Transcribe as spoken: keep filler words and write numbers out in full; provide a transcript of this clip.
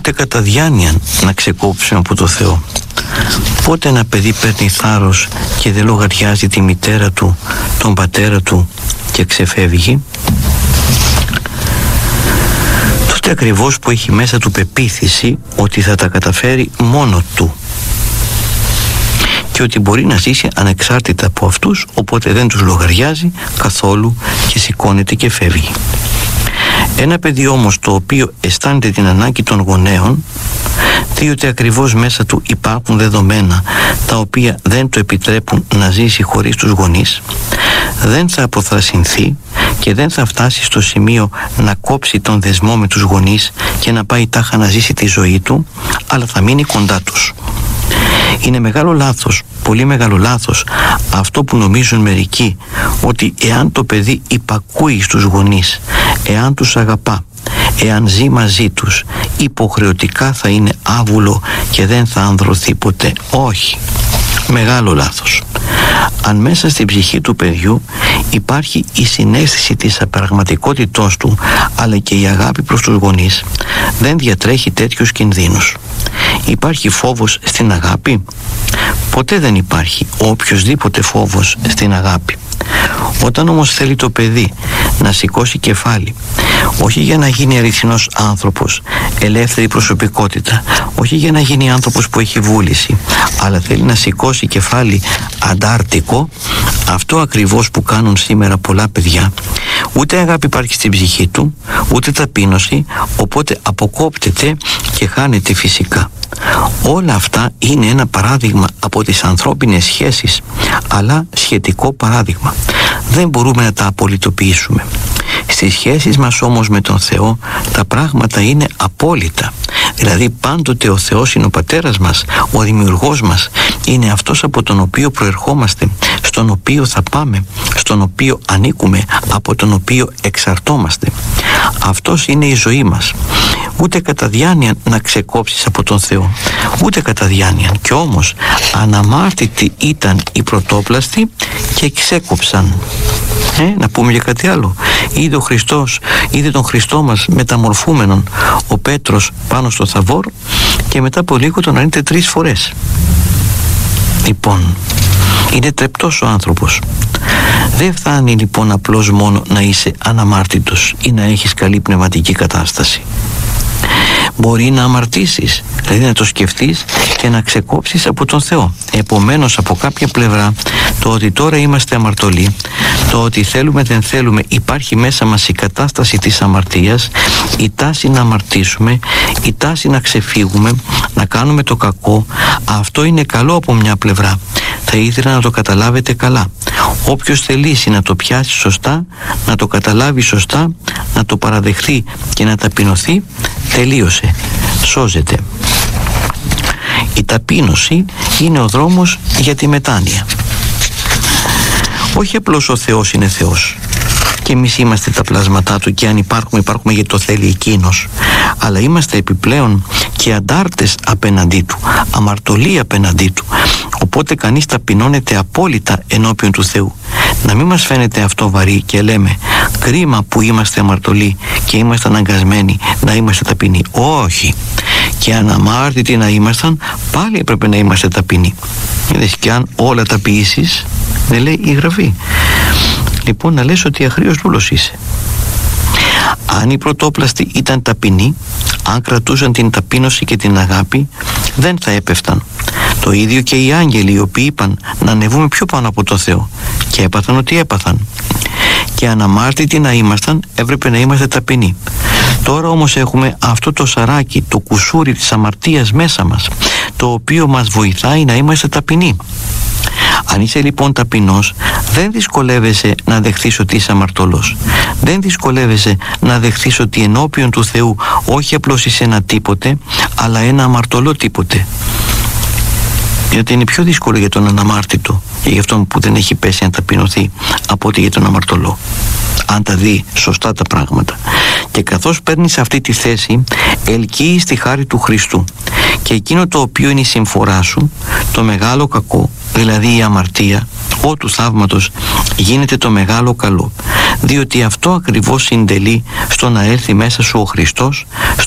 ούτε κατά διάνοια να ξεκόψουμε από το Θεό. Πότε ένα παιδί παίρνει θάρρος και δεν λογαριάζει τη μητέρα του, τον πατέρα του και ξεφεύγει? Τότε ακριβώς που έχει μέσα του πεποίθηση ότι θα τα καταφέρει μόνο του και ότι μπορεί να ζήσει ανεξάρτητα από αυτούς, οπότε δεν τους λογαριάζει καθόλου και σηκώνεται και φεύγει. Ένα παιδί όμως το οποίο αισθάνεται την ανάγκη των γονέων, διότι ακριβώς μέσα του υπάρχουν δεδομένα τα οποία δεν το επιτρέπουν να ζήσει χωρίς τους γονείς, δεν θα αποθρασινθεί και δεν θα φτάσει στο σημείο να κόψει τον δεσμό με τους γονείς και να πάει τάχα να ζήσει τη ζωή του, αλλά θα μείνει κοντά τους. Είναι μεγάλο λάθος, πολύ μεγάλο λάθος αυτό που νομίζουν μερικοί, ότι εάν το παιδί υπακούει στους γονείς, εάν τους αγαπά, εάν ζει μαζί τους, υποχρεωτικά θα είναι άβουλο και δεν θα ανδρωθεί ποτέ. Όχι, μεγάλο λάθος. Αν μέσα στην ψυχή του παιδιού υπάρχει η συναίσθηση της απραγματικότητός του, αλλά και η αγάπη προς τους γονείς, δεν διατρέχει τέτοιους κινδύνους. Υπάρχει φόβος στην αγάπη? Ποτέ δεν υπάρχει οποιοσδήποτε φόβος στην αγάπη. Όταν όμως θέλει το παιδί να σηκώσει κεφάλι, όχι για να γίνει αληθινός άνθρωπος, ελεύθερη προσωπικότητα, όχι για να γίνει άνθρωπος που έχει βούληση, αλλά θέλει να σηκώσει κεφάλι αντάρτικο, αυτό ακριβώς που κάνουν σήμερα πολλά παιδιά, ούτε αγάπη υπάρχει στην ψυχή του, ούτε ταπείνωση, οπότε αποκόπτεται και χάνεται φυσικά. Όλα αυτά είναι ένα παράδειγμα από τις ανθρώπινες σχέσεις, αλλά σχετικό παράδειγμα. Δεν μπορούμε να τα απολυτοποιήσουμε. Στις σχέσεις μας όμως με τον Θεό τα πράγματα είναι απόλυτα. Δηλαδή πάντοτε ο Θεός είναι ο πατέρας μας, ο δημιουργός μας, είναι αυτός από τον οποίο προερχόμαστε, στον οποίο θα πάμε, στον οποίο ανήκουμε, από τον οποίο εξαρτώμαστε. Αυτός είναι η ζωή μας. Ούτε κατά διάνοια να ξεκόψεις από τον Θεό, ούτε κατά διάνοια. Κι όμως αναμάρτητοι ήταν οι πρωτόπλαστοι και ξέκοψαν. Ε, να πούμε για κάτι άλλο. Είδε ο Χριστός, είδε τον Χριστό μας μεταμορφούμενον ο Πέτρος πάνω στο Θαβόρ και μετά από λίγο τον αρνείται τρεις φορές. Λοιπόν, είναι τρεπτός ο άνθρωπος. Δεν φτάνει λοιπόν απλώς μόνο να είσαι αναμάρτητος ή να έχεις καλή πνευματική κατάσταση. Μπορεί να αμαρτήσεις, δηλαδή να το σκεφτείς και να ξεκόψεις από τον Θεό. Επομένως, από κάποια πλευρά, το ότι τώρα είμαστε αμαρτωλοί, το ότι θέλουμε δεν θέλουμε, υπάρχει μέσα μας η κατάσταση της αμαρτίας, η τάση να αμαρτήσουμε, η τάση να ξεφύγουμε, να κάνουμε το κακό. Αυτό είναι καλό από μια πλευρά. Θα ήθελα να το καταλάβετε καλά. Όποιος θελήσει να το πιάσει σωστά, να το καταλάβει σωστά, να το παραδεχθεί και να ταπεινωθεί, τελείωσε, σώζεται. Η ταπείνωση είναι ο δρόμος για τη μετάνοια. Όχι απλώς ο Θεός είναι Θεός και εμείς είμαστε τα πλάσματά Του και αν υπάρχουμε, υπάρχουμε γιατί το θέλει Εκείνος, αλλά είμαστε επιπλέον και αντάρτες απέναντί Του, αμαρτωλοί απέναντί Του. Οπότε κανείς ταπεινώνεται απόλυτα ενώπιον του Θεού. Να μην μας φαίνεται αυτό βαρύ και λέμε κρίμα που είμαστε αμαρτωλοί και είμαστε αναγκασμένοι να είμαστε ταπεινοί. Όχι. Και αν αμάρτητοι να ήμασταν, πάλι έπρεπε να είμαστε ταπεινοί. Είδες, και αν όλα τα ποιήσεις, δεν λέει η Γραφή. Λοιπόν, να λες ότι αγρίος δούλος είσαι. Αν οι πρωτόπλαστοι ήταν ταπεινοί, αν κρατούσαν την ταπείνωση και την αγάπη, δεν θα έπεφταν. Το ίδιο και οι άγγελοι, οι οποίοι είπαν να ανεβούμε πιο πάνω από το Θεό και έπαθαν ότι έπαθαν. Και αναμάρτητοι να ήμασταν, έπρεπε να είμαστε ταπεινοί. Τώρα όμως έχουμε αυτό το σαράκι, το κουσούρι της αμαρτίας μέσα μας, το οποίο μας βοηθάει να είμαστε ταπεινοί. Αν είσαι λοιπόν ταπεινός, δεν δυσκολεύεσαι να δεχθείς ότι είσαι αμαρτωλός. Δεν δυσκολεύεσαι να δεχθείς ότι ενώπιον του Θεού όχι απλώς είσαι ένα τίποτε, αλλά ένα αμαρτωλό τίποτε. Γιατί είναι πιο δύσκολο για τον αναμάρτητο και για αυτόν που δεν έχει πέσει να ταπεινωθεί από ότι για τον αμαρτωλό, αν τα δει σωστά τα πράγματα. Και καθώς παίρνεις αυτή τη θέση, ελκύεις τη χάρη του Χριστού και εκείνο το οποίο είναι η συμφορά σου, το μεγάλο κακό, δηλαδή η αμαρτία, ο του θαύματος, γίνεται το μεγάλο καλό, διότι αυτό ακριβώς συντελεί στο να έρθει μέσα σου ο Χριστός,